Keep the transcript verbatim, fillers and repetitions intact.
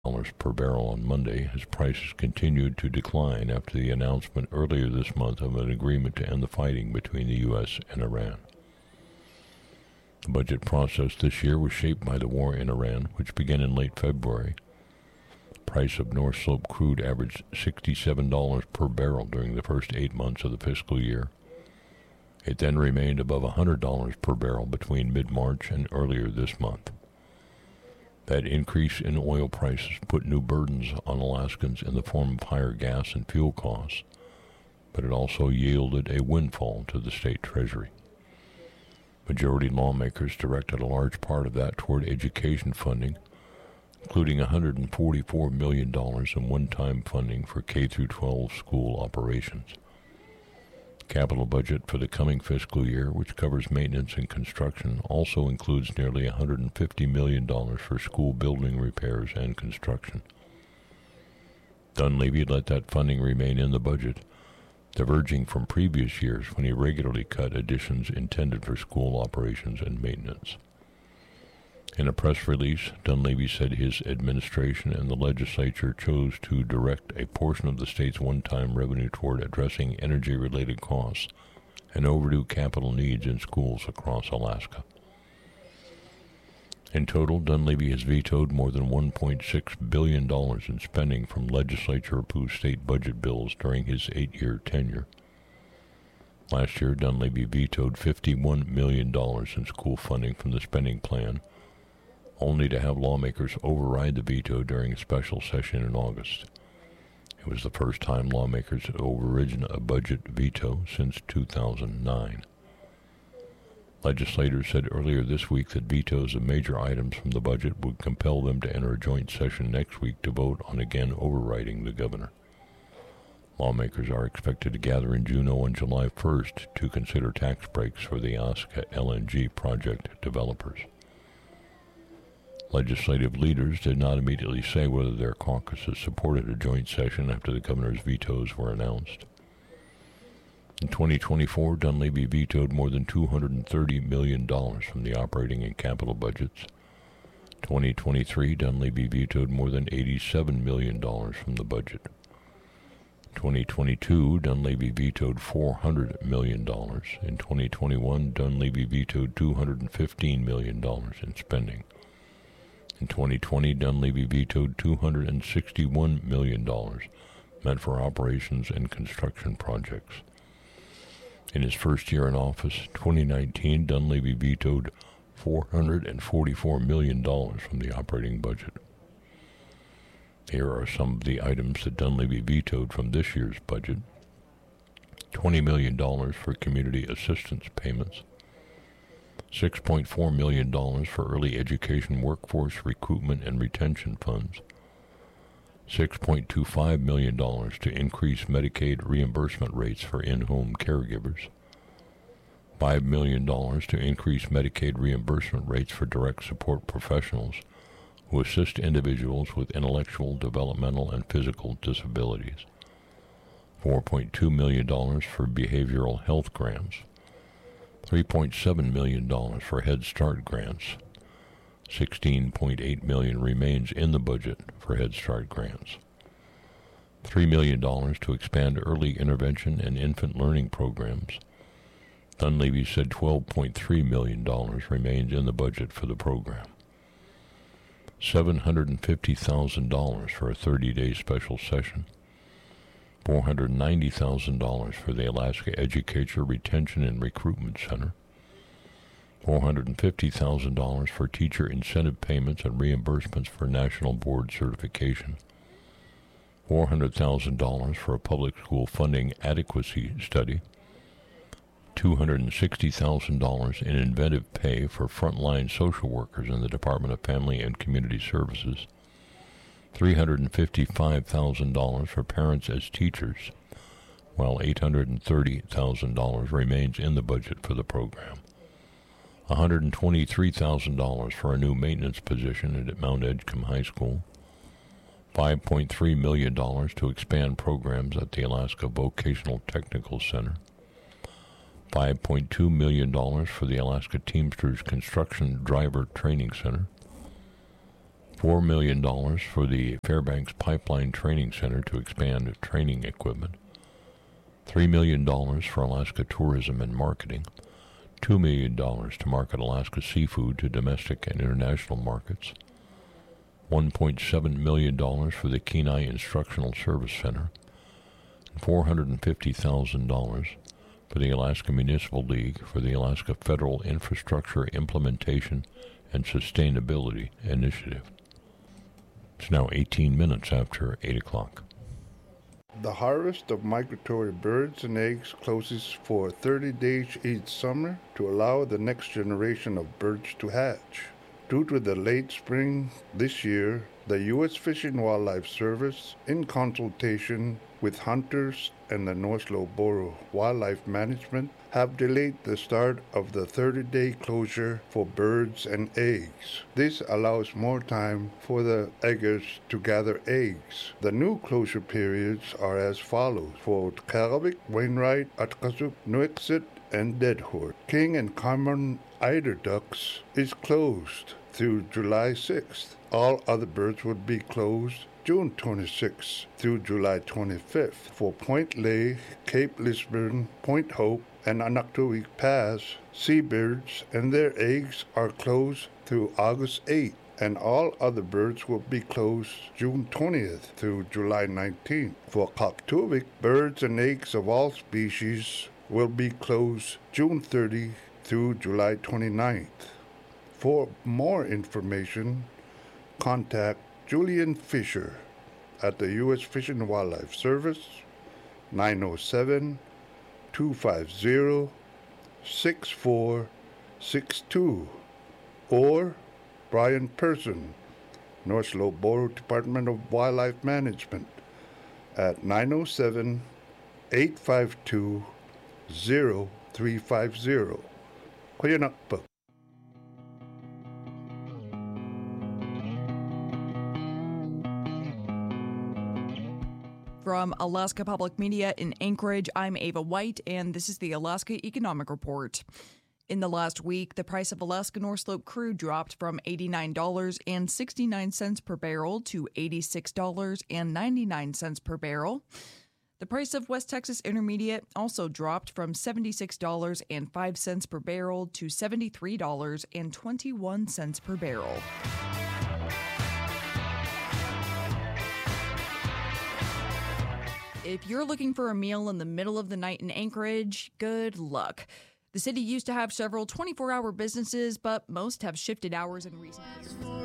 dollars per barrel on Monday as prices continued to decline after the announcement earlier this month of an agreement to end the fighting between the U S and Iran. The budget process this year was shaped by the war in Iran, which began in late February. The price of North Slope crude averaged sixty-seven dollars per barrel during the first eight months of the fiscal year. It then remained above one hundred dollars per barrel between mid-March and earlier this month. That increase in oil prices put new burdens on Alaskans in the form of higher gas and fuel costs, but it also yielded a windfall to the state treasury. Majority lawmakers directed a large part of that toward education funding, including one hundred forty-four million dollars in one-time funding for K through twelve school operations. Capital budget for the coming fiscal year, which covers maintenance and construction, also includes nearly one hundred fifty million dollars for school building repairs and construction. Dunleavy let that funding remain in the budget, diverging from previous years when he regularly cut additions intended for school operations and maintenance. In a press release, Dunleavy said his administration and the legislature chose to direct a portion of the state's one-time revenue toward addressing energy-related costs and overdue capital needs in schools across Alaska. In total, Dunleavy has vetoed more than one point six billion dollars in spending from legislature-approved state budget bills during his eight-year tenure. Last year, Dunleavy vetoed fifty-one million dollars in school funding from the spending plan, only to have lawmakers override the veto during a special session in August. It was the first time lawmakers had overridden a budget veto since two thousand nine. Legislators said earlier this week that vetoes of major items from the budget would compel them to enter a joint session next week to vote on again overriding the governor. Lawmakers are expected to gather in Juneau on July first to consider tax breaks for the Alaska L N G project developers. Legislative leaders did not immediately say whether their caucuses supported a joint session after the governor's vetoes were announced. In twenty twenty-four, Dunleavy vetoed more than two hundred thirty million dollars from the operating and capital budgets. twenty twenty-three, Dunleavy vetoed more than eighty-seven million dollars from the budget. twenty twenty-two, Dunleavy vetoed four hundred million dollars. In twenty twenty-one, Dunleavy vetoed two hundred fifteen million dollars in spending. In twenty twenty, Dunleavy vetoed two hundred sixty-one million dollars meant for operations and construction projects. In his first year in office, twenty nineteen, Dunleavy vetoed four hundred forty-four million dollars from the operating budget. Here are some of the items that Dunleavy vetoed from this year's budget. twenty million dollars for community assistance payments, six point four million dollars for early education workforce recruitment and retention funds, six point two five million dollars to increase Medicaid reimbursement rates for in-home caregivers, five million dollars to increase Medicaid reimbursement rates for direct support professionals who assist individuals with intellectual, developmental, and physical disabilities, four point two million dollars for behavioral health grants, three point seven million dollars for Head Start grants. sixteen point eight million dollars remains in the budget for Head Start grants. three million dollars to expand early intervention and infant learning programs. Dunleavy said twelve point three million dollars remains in the budget for the program. seven hundred fifty thousand dollars for a thirty-day special session. four hundred ninety thousand dollars for the Alaska Educator Retention and Recruitment Center, four hundred fifty thousand dollars for teacher incentive payments and reimbursements for national board certification, four hundred thousand dollars for a public school funding adequacy study, two hundred sixty thousand dollars in inventive pay for frontline social workers in the Department of Family and Community Services, three hundred fifty-five thousand dollars for parents as teachers, while eight hundred thirty thousand dollars remains in the budget for the program. one hundred twenty-three thousand dollars for a new maintenance position at Mount Edgecombe High School, five point three million dollars to expand programs at the Alaska Vocational Technical Center, five point two million dollars for the Alaska Teamsters Construction Driver Training Center, four million dollars for the Fairbanks Pipeline Training Center to expand training equipment, three million dollars for Alaska Tourism and Marketing, two million dollars to market Alaska seafood to domestic and international markets, one point seven million dollars for the Kenai Instructional Service Center, and four hundred fifty thousand dollars for the Alaska Municipal League for the Alaska Federal Infrastructure Implementation and Sustainability Initiative. It's now eighteen minutes after eight o'clock. The harvest of migratory birds and eggs closes for thirty days each summer to allow the next generation of birds to hatch. Due to the late spring this year, the U S Fish and Wildlife Service, in consultation with hunters and the North Slope Borough Wildlife Management, have delayed the start of the thirty-day closure for birds and eggs. This allows more time for the eggers to gather eggs. The new closure periods are as follows. For Kalvik, Wainwright, Atkasuk, Nuiqsut, and Deadwood. King and common eider ducks is closed through July sixth. All other birds would be closed June twenty-sixth through July twenty-fifth. For Point Lay, Cape Lisburn, Point Hope, and Anaktuik Pass, seabirds and their eggs are closed through August eighth, and all other birds will be closed June twentieth through July nineteenth. For Kaktuvik, birds and eggs of all species will be closed June thirtieth through July twenty-ninth. For more information, contact Julian Fisher at the U S Fish and Wildlife Service, nine oh seven, two five zero, six four six two, or Brian Person, North Slope Borough Department of Wildlife Management, at nine oh seven, eight five two, zero three five zero. Kuyanakpa. From Alaska Public Media in Anchorage, I'm Ava White, and this is the Alaska Economic Report. In the last week, the price of Alaska North Slope crude dropped from eighty-nine dollars and sixty-nine cents per barrel to eighty-six dollars and ninety-nine cents per barrel. The price of West Texas Intermediate also dropped from seventy-six dollars and five cents per barrel to seventy-three dollars and twenty-one cents per barrel. If you're looking for a meal in the middle of the night in Anchorage, good luck. The city used to have several twenty-four hour businesses, but most have shifted hours in recent years.